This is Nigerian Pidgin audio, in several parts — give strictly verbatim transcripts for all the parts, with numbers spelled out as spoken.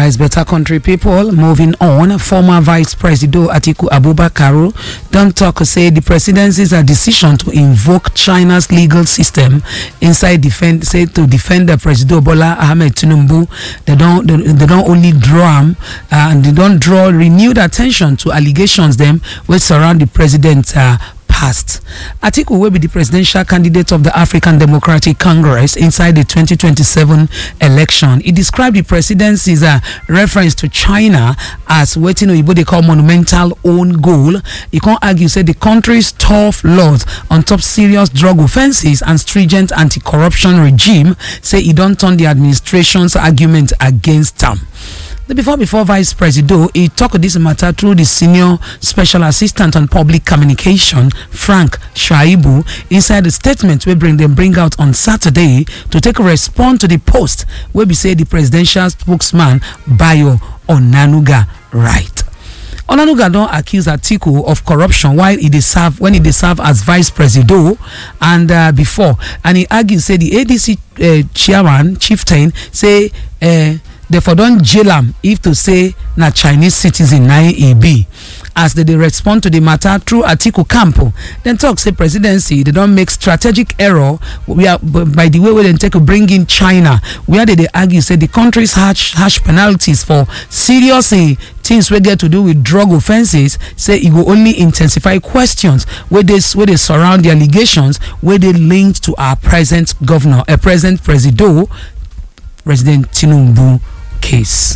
Alright, better country people. Moving on, former Vice President Atiku Abubakar don't talk say the presidency's a decision to invoke China's legal system inside defend say to defend the President Bola Ahmed Tinubu. They don't they, they don't only draw uh, and they don't draw renewed attention to allegations them which surround the president. Uh, Past. Atiku will be the presidential candidate of the African Democratic Congress inside the twenty twenty-seven election. He described the presidency's uh, reference to China as waiting what they call monumental own goal. He can't argue say the country's tough laws on top serious drug offenses and stringent anti-corruption regime say he don't turn the administration's argument against them. Before before Vice President, he talked this matter through the Senior Special Assistant on Public Communication, Frank Shaibu, inside the statement we bring them bring out on Saturday to take a response to the post where we say the presidential spokesman Bayo Onanuga right. Onanuga don't accuse Atiku of corruption while he dey serve when he dey serve as Vice President and uh, before, and he argues say the A D C uh, chairman chieftain say. Uh, Therefore, don't jail am if to say na Chinese citizen na e be. As they, they respond to the matter through Atiku Campo, then talk say presidency they don't make strategic error. We are by the way we then take to bring in China, where they, they argue say the country's harsh harsh penalties for serious uh, things we get to do with drug offenses. Say it will only intensify questions where they where they surround the allegations where they linked to our present governor, a uh, present president, President Tinubu. Case.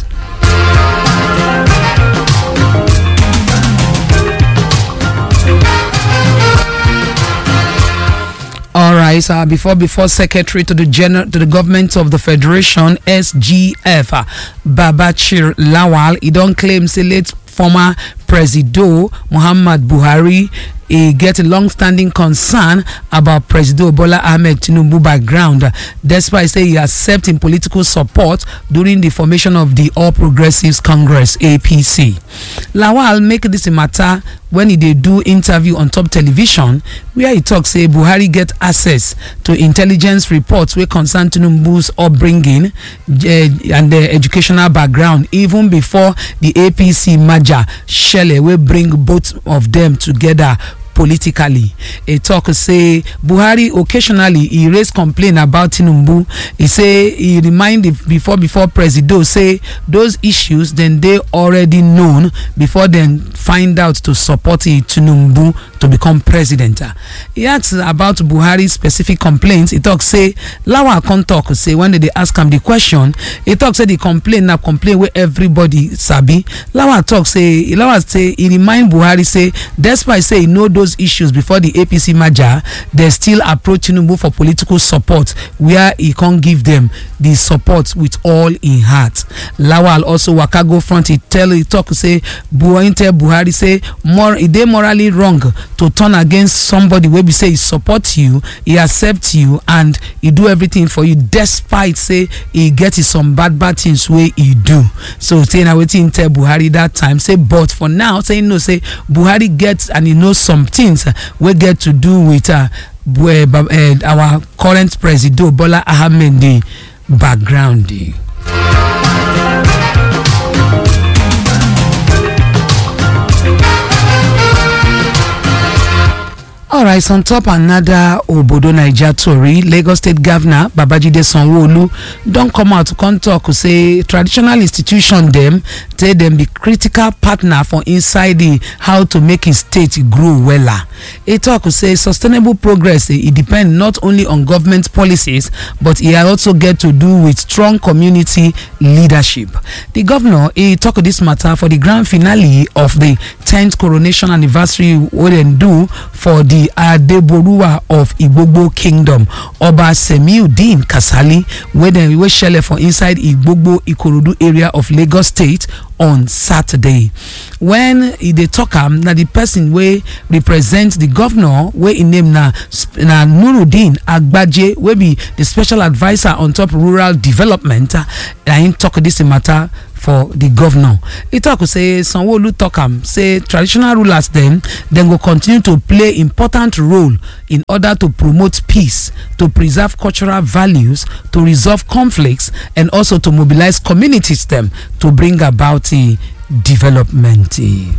All right. Uh, before before Secretary to the General to the Government of the Federation S G F, uh, Babachir Lawal, he don't claim say late former President Muhammad Buhari. He get a long-standing concern about President Bola Ahmed Tinubu background, despite say he accepting political support during the formation of the All Progressives Congress (A P C). Lawal make this a matter when he did do interview on top television, where he talks say Buhari get access to intelligence reports where concern Tinubu's upbringing uh, and the educational background even before the A P C merger. Shelley will bring both of them together politically. A talk say Buhari occasionally he raise complaint about Tinubu. He say he remind before before president say those issues then they already known before then find out to support Tinubu to become president. He asks about Buhari's specific complaints. He talks say Lawa can't talk say when they ask him the question. He talks say the complaint now complain where everybody sabi. Lawa talk say Lawa say he remind Buhari say despite say he know those issues before the A P C merger, they still approach Tinubu for political support where he can't give them the support with all in heart. Lawal also Wakago front he tell he talk say Buhari Buhari say more it they morally wrong to turn against somebody where we say he support you, he accept you and he do everything for you despite say he get some bad bad things where he do. So say na wetin tell Buhari that time say but for now say no say Buhari gets and he knows some things we get to do with uh, uh, our current president Bola Ahmed background. Alright, on top another Obodo Naija Tori, Lagos State Governor Babajide Sanwo-Olu don't come out to come talk say traditional institution them tell them be critical partner for inside the how to make his state grow weller. He talk say sustainable progress it depend not only on government policies but it also get to do with strong community leadership. The governor he talk this matter for the grand finale of the tenth coronation anniversary what they do for the Adeboruwa of Igbogbo Kingdom, Oba Semiuddin Kasali, where they were shell for inside Igbogbo Ikorodu area of Lagos State on Saturday. When they talk am na the person wey represent the governor wey in name na na Nuruddin Agbaje wey be the special advisor on top rural development, na him talk this matter for the governor. He talk say Sanwo-Olu talk am say traditional rulers dem dem go continue to play important role in order to promote peace, to preserve cultural values, to resolve conflicts, and also to mobilize communities them to bring about the development.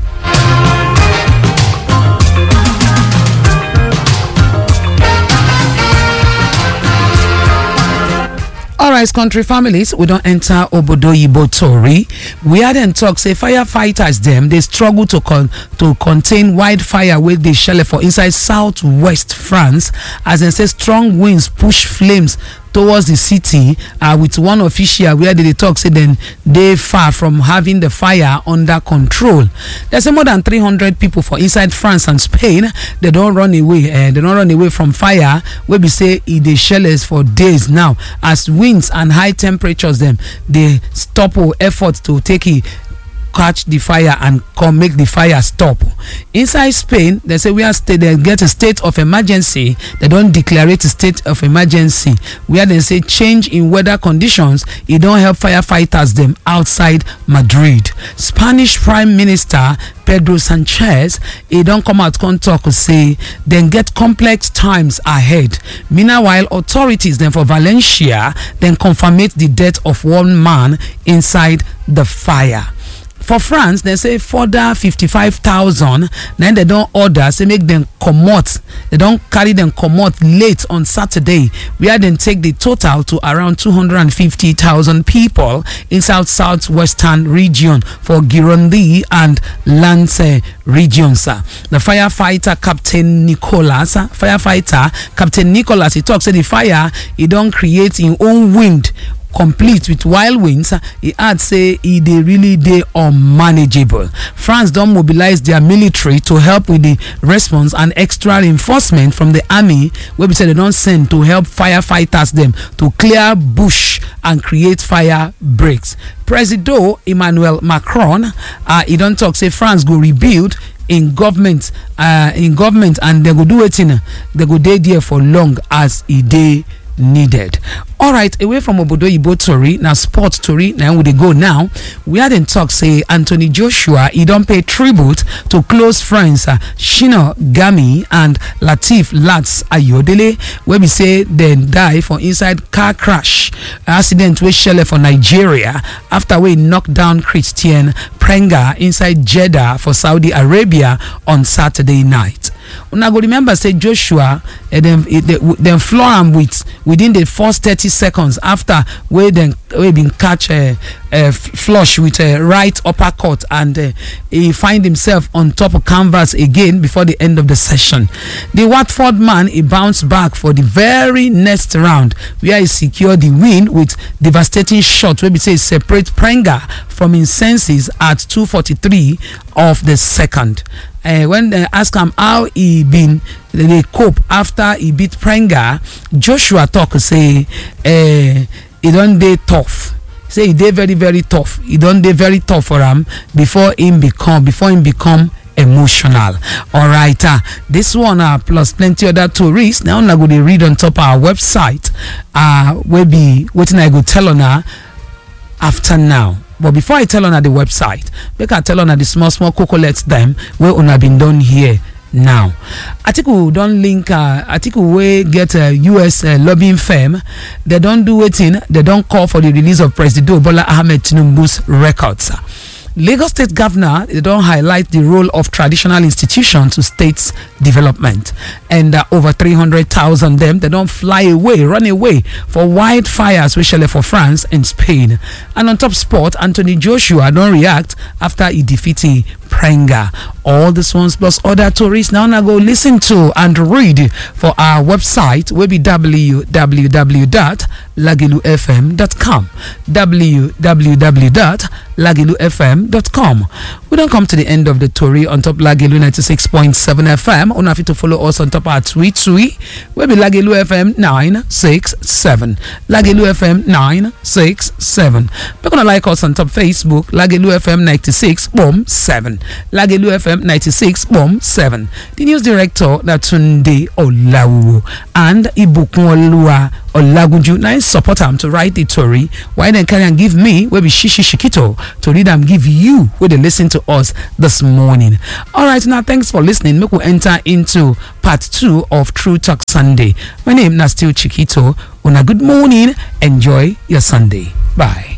Alright, country families, we don't enter Obodoyibo Tori. We had them talk say firefighters them they struggle to con to contain wildfire with the shell for inside southwest France, as they say strong winds push flames towards the city, uh, with one official where they talk say then they far from having the fire under control. There's more than three hundred people for inside France and Spain. They don't run away. Uh, they don't run away from fire. Where we say it they shells for days now, as winds and high temperatures them they stop all efforts to take it. Catch the fire and come make the fire stop. Inside Spain, they say we are state they get a state of emergency. They don't declare it a state of emergency. Where they say change in weather conditions, it don't help firefighters them outside Madrid. Spanish Prime Minister Pedro Sanchez, he don't come out come talk say then get complex times ahead. Meanwhile, authorities then for Valencia then confirmate the death of one man inside the fire. For France, they say further fifty-five thousand. Then they don't order, say make them comot. They don't carry them comot late on Saturday. We had them take the total to around two hundred fifty thousand people in South Southwestern region for Gironde and Lance regions. The firefighter Captain Nicolas, firefighter Captain Nicolas, he talks say the fire he don't create in own wind. Complete with wild winds, he had say e dey really dey unmanageable. France don't mobilize their military to help with the response and extra reinforcement from the army where we say they don't send to help firefighters them to clear bush and create fire breaks. President Emmanuel Macron, uh, he don't talk say France go rebuild in government, uh, in government, and they go do it in they go dey there for long as e dey needed. All right, away from Obodoyibo Tori, now sports Tori, now we they go now. We had in talk say Anthony Joshua, he don't pay tribute to close friends uh, Shino Gami and Latif Lats Ayodele, where we say they die for inside car crash accident with shell for Nigeria after we knocked down Christian Prenga inside Jeddah for Saudi Arabia on Saturday night. Una go remember say Joshua and then then floor him with within the first thirty seconds after we then we been catch a, a flush with a right uppercut, and uh, he find himself on top of canvas again before the end of the session. The Watford man he bounced back for the very next round where he secured the win with devastating shot where we say separate Prenga from his senses at two forty-three of the second. Uh, when they ask him how he been they cope after he beat Prenga, Joshua talk say uh, he don't dey tough. Say he dey very very tough. He don't dey very tough for him before him become before him become emotional. All right, uh, this one uh, plus plenty other tourists. Now I'm going to read on top of our website. Uh, will be waiting. I go tell on her after now. But before I tell on the website, make I tell on the small small cocolettes them where on have been done here now. Article don't link. Uh, article where get a U S uh, lobbying firm. They don't do it in. They don't call for the release of President Bola Ahmed Tinubu's records. Lagos State Governor, they don't highlight the role of traditional institutions to states development, and uh, over three hundred thousand them they don't fly away, run away for wildfires, especially for France and Spain. And on top sport, Anthony Joshua don't react after he defeated Prenga. All this ones plus other tourists now now go listen to and read for our website will be w w w dot lagelu f m dot com w w w dot lagelu f m dot com. We don't come to the end of the Tory on top Lagelu ninety-six point seven F M. On have to follow us on top our tweet tweet will be Lagelu F M nine six seven. Lagelu F M nine six seven. We're gonna like us on top Facebook Lagelu F M ninety-six point seven. Lagelu F M ninety-six point seven. The news director na Tunde Olawu and Ibukunoluwa Olagunju na support am to write the story. Why then can and give me where be Shishi Shikito to read and give you where they listen to us this morning. All right, now thanks for listening. Make we enter into part two of True Talk Sunday. My name is still Chiquito. Una good morning. Enjoy your Sunday. Bye.